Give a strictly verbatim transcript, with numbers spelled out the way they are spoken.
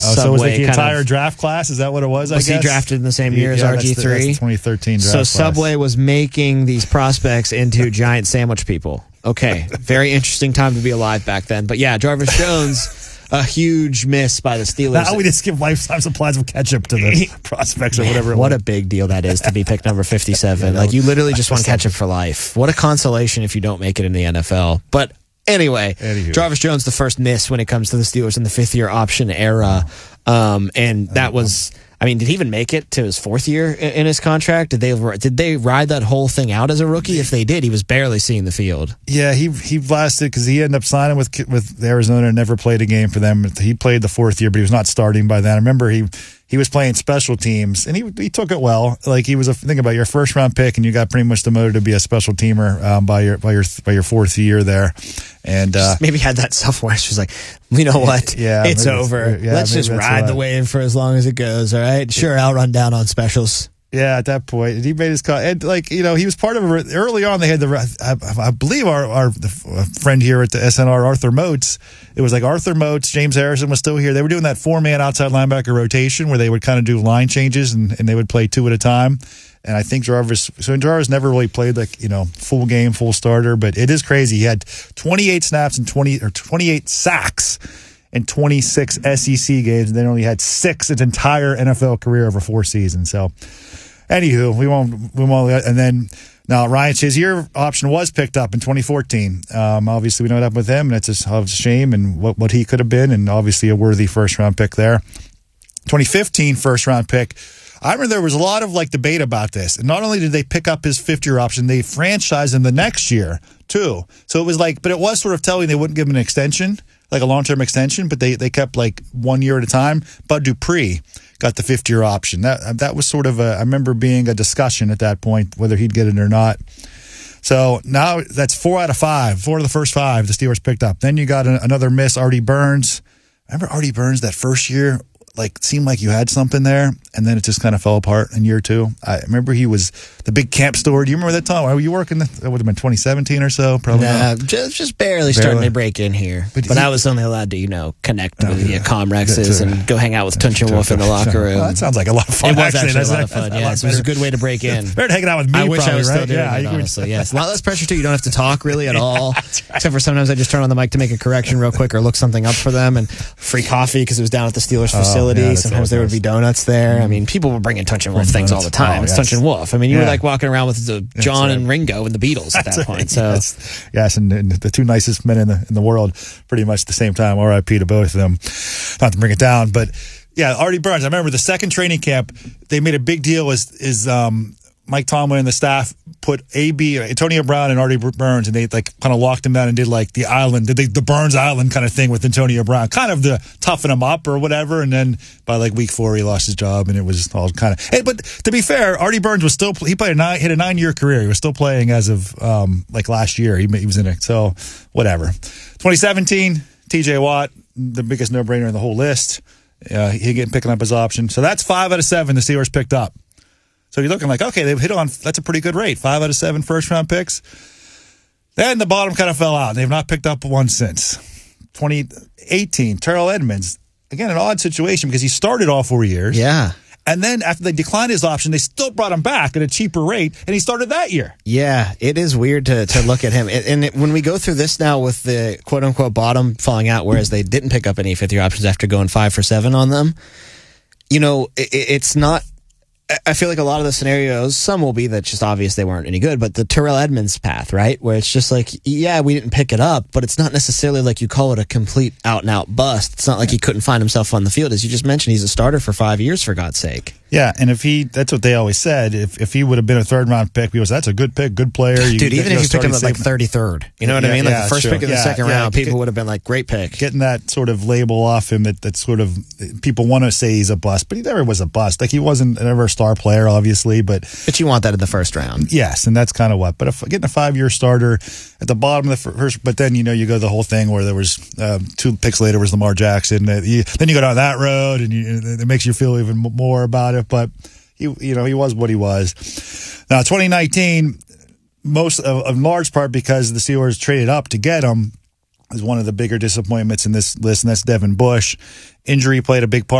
Oh, Subway so was it the entire of, draft class? Is that what it was? I was guess he drafted in the same year yeah, as R G three? That's the, that's the twenty thirteen draft So class. Subway was making these prospects into giant sandwich people. Okay, very interesting time to be alive back then. But yeah, Jarvis Jones, a huge miss by the Steelers. Now we just give lifetime supplies of ketchup to the prospects or whatever. It What was. a big deal that is to be picked number fifty-seven. Yeah, like was, you literally just want ketchup for life. What a consolation if you don't make it in the N F L. But anyway, Anywho. Jarvis Jones, the first miss when it comes to the Steelers in the fifth year option era. Um, and that was, I mean, did he even make it to his fourth year in his contract? Did they did they ride that whole thing out as a rookie? If they did, he was barely seeing the field. Yeah, he he blasted because he ended up signing with with Arizona and never played a game for them. He played the fourth year, but he was not starting by then. I remember he he was playing special teams, and he he took it well. Like he was a think about it, your first round pick, and you got pretty much demoted to be a special teamer um, by your by your by your fourth year there, and uh, maybe had that self awareness. Was like, you know what? Yeah, it's over. It's, yeah, Let's just ride the wave for as long as it goes. All right, sure, I'll run down on specials. Yeah, at that point, he made his cut, and like you know, he was part of a, early on. They had the, I, I believe our our the friend here at the S N R, Arthur Moats. It was like Arthur Moats, James Harrison was still here. They were doing that four man outside linebacker rotation where they would kind of do line changes and, and they would play two at a time. And I think Jarvis, so Jarvis never really played like you know full game, full starter, but it is crazy. He had twenty-eight snaps and twenty or twenty-eight sacks in twenty-six S E C games, and then only had six his entire N F L career over four seasons. So. Anywho, we won't, we won't, and then now Ryan Shazier option was picked up in twenty fourteen. Um, obviously, we know what happened with him, and it's a, a shame and what, what he could have been, and obviously a worthy first round pick there. twenty fifteen first round pick. I remember there was a lot of like debate about this, and not only did they pick up his fifth year option, they franchised him the next year too. So it was like, but it was sort of telling they wouldn't give him an extension, like a long term extension, but they they kept like one year at a time. Bud Dupree got the fifth year option. That that was sort of a, I remember being a discussion at that point whether he'd get it or not. So now that's four out of five, four of the first five the Steelers picked up. Then you got an, another miss, Artie Burns. Remember Artie Burns that first year? Like seemed like you had something there, and then it just kind of fell apart in year two. I remember he was the big camp steward. Do you remember that time? Were you working? That would have been twenty seventeen or so, probably. Nah, just, just barely, barely starting to break in here. But, but he, I was only allowed to, you know, connect with the yeah, Comrexes and go hang out with Tunch and Wolf in the locker room. Well, that sounds like a lot of fun. It was actually, actually a lot of fun. Yes, it was a good way to break in. Better than hanging out with me. I wish probably, I was right? still doing yeah, it. Honestly, yes, a lot less pressure too. You don't have to talk really at all, right. Except for sometimes I just turn on the mic to make a correction real quick or look something up for them, and free coffee because it was down at the Steelers facility. Oh, yeah, sometimes there would be donuts there. Mm. I mean, people were bringing Tunch and Wolf things donuts. all the time. Oh, it's yes. Tunch and Wolf. I mean, you yeah. were like walking around with the John right. and Ringo and the Beatles at that That's point. Right. So yes, yes and, and the two nicest men in the in the world, pretty much at the same time. R I P to both of them. Not to bring it down, but yeah, Artie Burns. I remember the second training camp. They made a big deal. Is is um, Mike Tomlin and the staff put A B Antonio Brown and Artie Burns, and they like kind of locked him down and did like the island, did they, the Burns Island kind of thing with Antonio Brown, kind of to toughen him up or whatever. And then by like week four, he lost his job, and it was all kind of. Hey, but to be fair, Artie Burns was still he played a nine, hit a nine year career. He was still playing as of um, like last year. He, he was in it, so whatever. twenty seventeen, T J Watt, the biggest no brainer in the whole list. Uh, he getting picking up his option, so that's five out of seven the Steelers picked up. So you're looking like, okay, they've hit on, that's a pretty good rate. Five out of seven first-round picks. Then the bottom kind of fell out. They've not picked up one since. twenty eighteen, Terrell Edmunds. Again, an odd situation because he started all four years. Yeah. And then after they declined his option, they still brought him back at a cheaper rate, and he started that year. Yeah, it is weird to, to look at him. And, and it, when we go through this now with the quote-unquote bottom falling out, whereas they didn't pick up any fifth-year options after going five for seven on them, you know, it, it's not... I feel like a lot of the scenarios, some will be that just obvious they weren't any good, but the Terrell Edmunds path, right? Where it's just like, yeah, we didn't pick it up, but it's not necessarily like you call it a complete out-and-out bust. It's not like he couldn't find himself on the field. As you just mentioned, he's a starter for five years, for God's sake. Yeah, and if he, that's what they always said, if if he would have been a third-round pick, people said, that's a good pick, good player. You, Dude, even you if you picked him at like thirty-third, you know what yeah, I mean? Like yeah, the first true. pick of the yeah, second yeah, round, people get, would have been like, great pick. Getting that sort of label off him that, that sort of, people want to say he's a bust, but he never was a bust. Like he wasn't ever a star player, obviously, but. But you want that in the first round. Yes, and that's kind of what. But if getting a five-year starter at the bottom of the first, but then, you know, you go the whole thing where there was uh, two picks later was Lamar Jackson. Uh, you, then you go down that road, and you, it makes you feel even more about it, but. He, you know, he was what he was. Now, twenty nineteen, most of, of large part because the Steelers traded up to get him, is one of the bigger disappointments in this list, and that's Devin Bush. Injury played a big part.